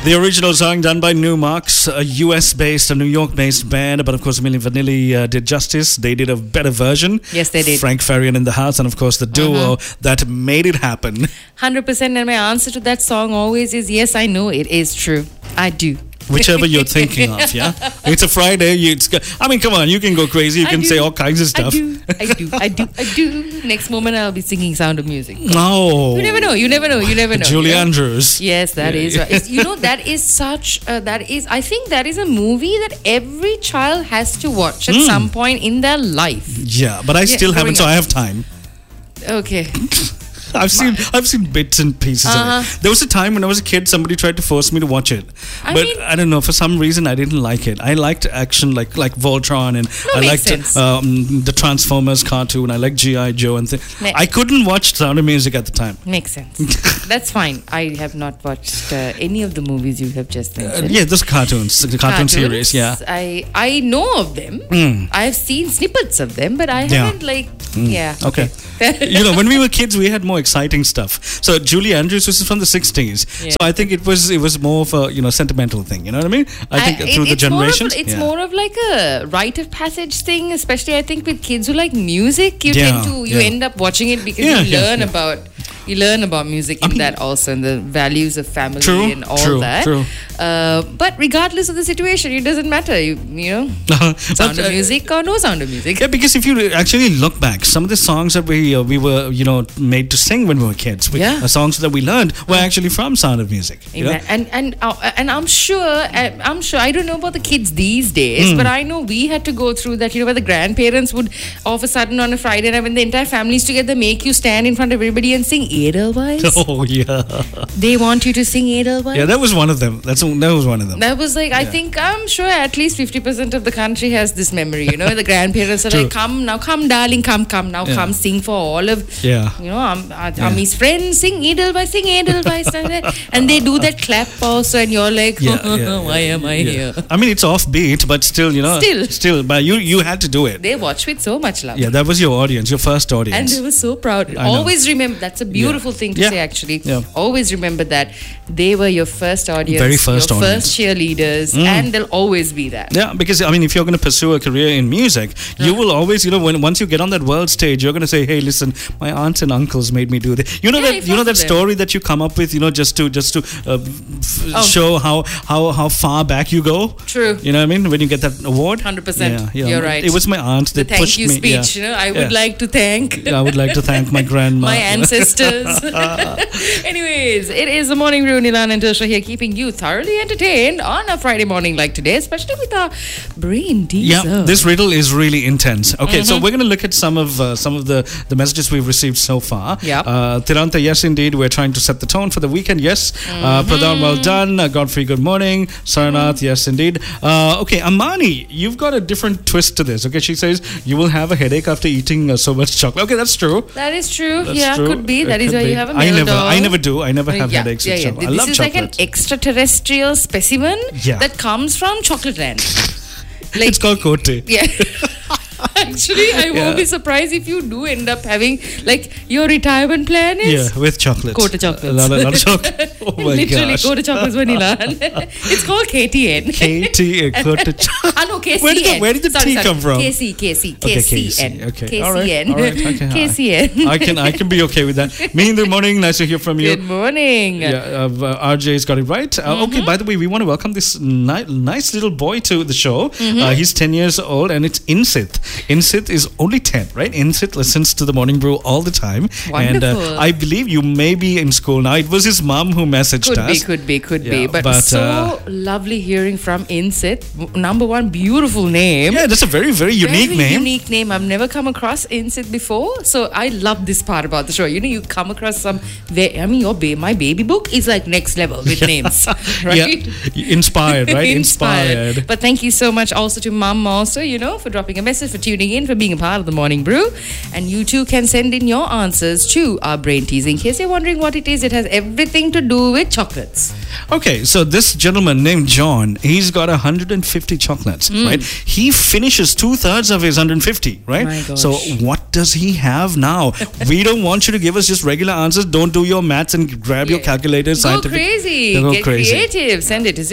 The original song done by New Marks, a US-based, a New York-based band, but of course Milli Vanilli did justice. They did a better version. Yes, they did. Frank Farian in the house, and of course the duo that made it happen. 100%, and my answer to that song always is yes, I know it is true. I do. Whichever you're thinking of, yeah? It's a Friday. I mean, come on, you can go crazy. You can say all kinds of stuff. I do. Next moment, I'll be singing Sound of Music. No. You never know. Julie Andrews. Yes, that is right. That is such, I think that is a movie that every child has to watch at some point in their life. Yeah, but I still haven't, so I have time. Okay. I've seen bits and pieces of it. There was a time when I was a kid, somebody tried to force me to watch it, but I don't know, for some reason I didn't like it. I liked action like Voltron, and I liked the Transformers cartoon. I liked G.I. Joe and things. I couldn't watch Sound of Music at the time. Makes sense. That's fine. I have not watched any of the movies you have just mentioned. Yeah, those cartoons, the cartoon series. Yeah, I know of them. I've seen snippets of them, but I haven't Okay. When we were kids, we had more exciting stuff. So Julie Andrews was from the 60s. Yeah. So I think it was more of a sentimental thing. You know what I mean? I think through the generations. It's more of like a rite of passage thing, especially I think with kids who like music. You end up watching it because you learn about music in that also, and the values of family and all that. True. But regardless of the situation, it doesn't matter. Sound of Music or no Sound of Music. Yeah, because if you actually look back, some of the songs that we were made to sing when we were kids, songs that we learned were actually from Sound of Music. And I'm sure I don't know about the kids these days, but I know we had to go through that. Where the grandparents would all of a sudden on a Friday night when the entire family's together make you stand in front of everybody and sing Edelweiss. Oh yeah. They want you to sing Edelweiss. Yeah, that was one of them. That was one of them. That was like I'm sure at least 50% of the country has this memory. The grandparents are like, come darling, come now, come sing for all of Ami's friends, sing Edelweiss, and they do that clap also, and you're like, why am I here? I mean, it's offbeat, but still, still, but you had to do it. They watch with so much love. Yeah, that was your audience, your first audience, and they were so proud. Always remember, that's a beautiful thing to say. Actually, always remember that they were your first audience, very first audience, first cheerleaders, and they'll always be that. Yeah, because I mean, if you're going to pursue a career in music, you will always, once you get on that world stage, you're going to say, hey, listen, my aunts and uncles made me do this. That story that you come up with, just to show how far back you go. True. You know what I mean? When you get that award. 100%. You're right. It was my aunt that pushed me. The thank you speech. I would like to thank. I would like to thank my grandma. My ancestors. Anyways, it is the Morning Brew. Nilan and Tushar here, keeping you thoroughly entertained on a Friday morning like today, especially with our brain teaser. Yeah, this riddle is really intense. Okay, so we're going to look at some of the messages we've received so far. Yeah. Tiranta, yes, indeed, we're trying to set the tone for the weekend. Yes. Pradhan, well done. Godfrey, good morning. Saranath, yes, indeed. Okay, Amani, you've got a different twist to this. Okay, she says you will have a headache after eating so much chocolate. Okay, that's true. That is true. True. Could be. That is why you have a meal doll. I never do. I never have headaches with chocolate. I love chocolate. This is like an extraterrestrial specimen that comes from Chocolate Land. It's called Kote. Yeah. Actually, I won't be surprised if you do end up having, your retirement plan is... Yeah, with chocolates. Kota chocolates. A lot of chocolate. Oh my Literally, gosh. Kota chocolates vanilla. It's called KTN. KTN, Kota chocolate. No, KCN. Where did the T come from? KCN. Okay. All right. Okay. KCN. I can be okay with that. Me in the morning, nice to hear from you. Good morning. Yeah, RJ's got it right. Okay, by the way, we want to welcome this nice little boy to the show. He's 10 years old, and it's Insith. Insith is only 10, right? Insith listens to the Morning Brew all the time. Wonderful. And I believe you may be in school now. It was his mom who messaged us. Could be. But so lovely hearing from Insith. Number one, beautiful name. Yeah, that's a very, very unique name. Unique name. I've never come across Insith before. So I love this part about the show. You come across some... my baby book is like next level with names. Right? Yeah. Inspired, right? Inspired. But thank you so much also to Mom also, for dropping a message, for tuning in, for being a part of the Morning Brew. And you too can send in your answers to our Brain Tease. In case you're wondering what it is, it has everything to do with chocolates. Okay, so this gentleman named John, he's got 150 chocolates, right? He finishes 2/3 of his 150, right? My gosh. So what does he have now? We don't want you to give us just regular answers. Don't do your maths and grab your calculator. Go crazy. Get creative. Send it to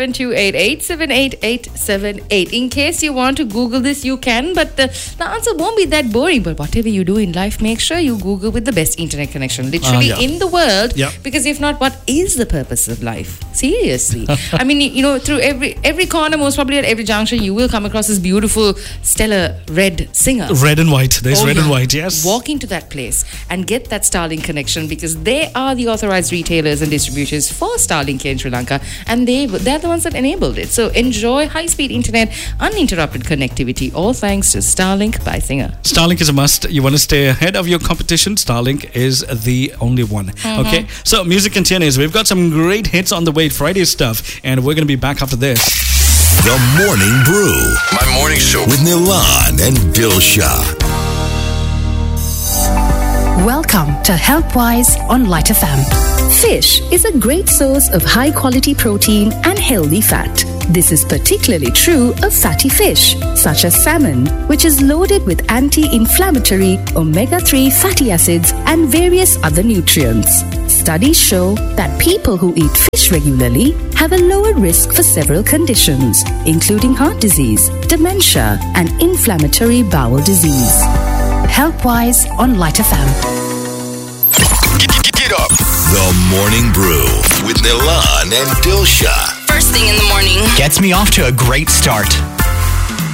0728878878. In case you want to Google this, you can, but the answer won't be that boring. But whatever you do in life, make sure you Google with the best internet connection literally in the world. Because if not, what is the purpose of life? Seriously. I mean, you know, through every corner, most probably at every junction, you will come across this beautiful, stellar red singer. Red and white. There's red and white, yes. Walk into that place and get that Starlink connection, because they are the authorized retailers and distributors for Starlink here in Sri Lanka, and they're the ones that enabled it. So enjoy high-speed internet, uninterrupted connectivity, all thanks to Starlink by Singer. Starlink is a must. You want to stay ahead of your competition, Starlink is the only one. Okay, so music continues. We've got some great hits on the way, Friday stuff, and we're going to be back after this. The Morning Brew. My morning show with Nilan and Dilsha. Welcome to Healthwise on Light FM. Fish is a great source of high-quality protein and healthy fat. This is particularly true of fatty fish, such as salmon, which is loaded with anti-inflammatory omega-3 fatty acids and various other nutrients. Studies show that people who eat fish regularly have a lower risk for several conditions, including heart disease, dementia, and inflammatory bowel disease. Healthwise on Light FM. Get up. The Morning Brew with Nilan and Dilsha. First thing in the morning. Gets me off to a great start.